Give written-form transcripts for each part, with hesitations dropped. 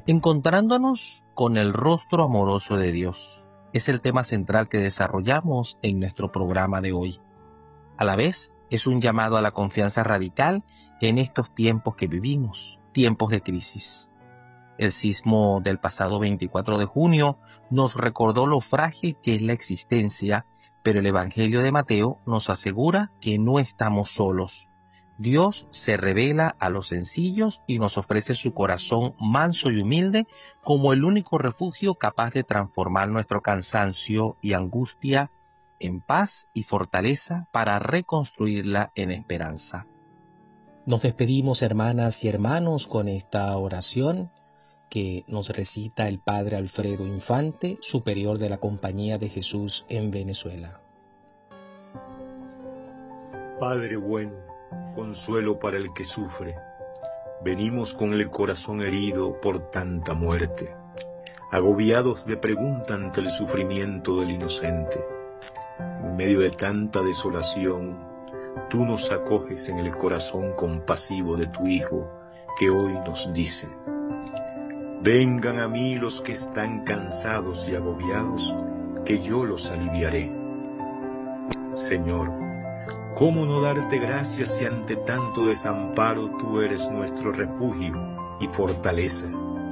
Encontrándonos con el rostro amoroso de Dios es el tema central que desarrollamos en nuestro programa de hoy. A la vez, es un llamado a la confianza radical en estos tiempos que vivimos, tiempos de crisis. El sismo del pasado 24 de junio nos recordó lo frágil que es la existencia, pero el Evangelio de Mateo nos asegura que no estamos solos. Dios se revela a los sencillos y nos ofrece su corazón manso y humilde como el único refugio capaz de transformar nuestro cansancio y angustia en paz y fortaleza para reconstruirla en esperanza. Nos despedimos, hermanas y hermanos, con esta oración que nos recita el Padre Alfredo Infante, superior de la Compañía de Jesús en Venezuela. Padre bueno, consuelo para el que sufre, venimos con el corazón herido por tanta muerte, agobiados de pregunta ante el sufrimiento del inocente. En medio de tanta desolación, tú nos acoges en el corazón compasivo de tu Hijo, que hoy nos dice: vengan a mí los que están cansados y agobiados, que yo los aliviaré. Señor, ¿cómo no darte gracias si ante tanto desamparo tú eres nuestro refugio y fortaleza?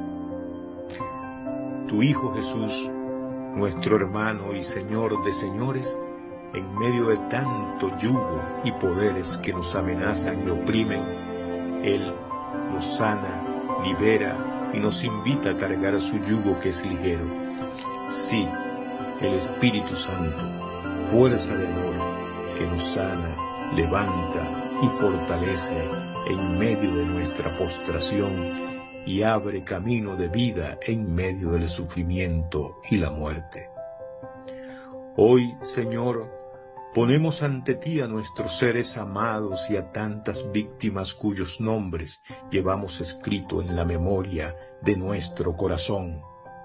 Tu Hijo Jesús, nuestro hermano y Señor de señores, en medio de tanto yugo y poderes que nos amenazan y oprimen, Él nos sana, libera y nos invita a cargar su yugo que es ligero. Sí, el Espíritu Santo, fuerza de amor, que nos sana, levanta y fortalece en medio de nuestra postración y abre camino de vida en medio del sufrimiento y la muerte. Hoy, Señor, ponemos ante ti a nuestros seres amados y a tantas víctimas cuyos nombres llevamos escrito en la memoria de nuestro corazón.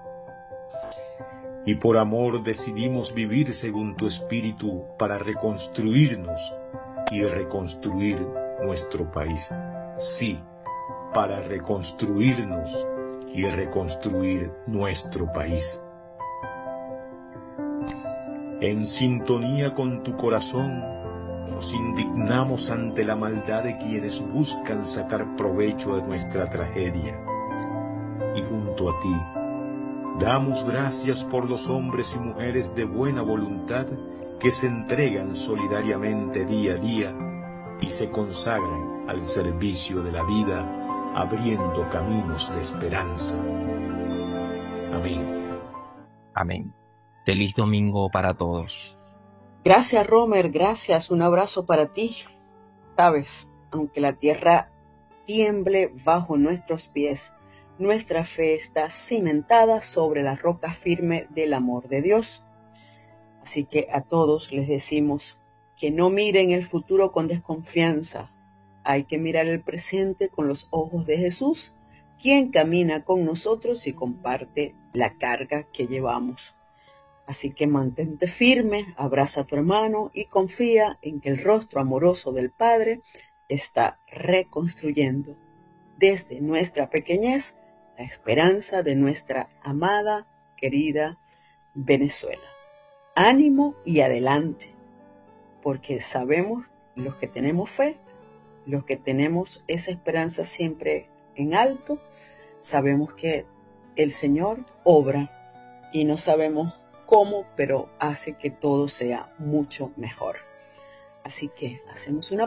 Y por amor decidimos vivir según tu espíritu para reconstruirnos y reconstruir nuestro país. Sí, para reconstruirnos y reconstruir nuestro país. En sintonía con tu corazón, nos indignamos ante la maldad de quienes buscan sacar provecho de nuestra tragedia. Y junto a ti, damos gracias por los hombres y mujeres de buena voluntad que se entregan solidariamente día a día y se consagran al servicio de la vida, abriendo caminos de esperanza. Amén. Amén. Feliz domingo para todos. Gracias, Romer, gracias. Un abrazo para ti. Sabes, aunque la tierra tiemble bajo nuestros pies, nuestra fe está cimentada sobre la roca firme del amor de Dios. Así que a todos les decimos que no miren el futuro con desconfianza. Hay que mirar el presente con los ojos de Jesús, quien camina con nosotros y comparte la carga que llevamos. Así que mantente firme, abraza a tu hermano y confía en que el rostro amoroso del Padre está reconstruyendo desde nuestra pequeñez la esperanza de nuestra amada, querida Venezuela. Ánimo y adelante, porque sabemos, los que tenemos fe, los que tenemos esa esperanza siempre en alto, sabemos que el Señor obra y no sabemos cómo, pero hace que todo sea mucho mejor. Así que hacemos una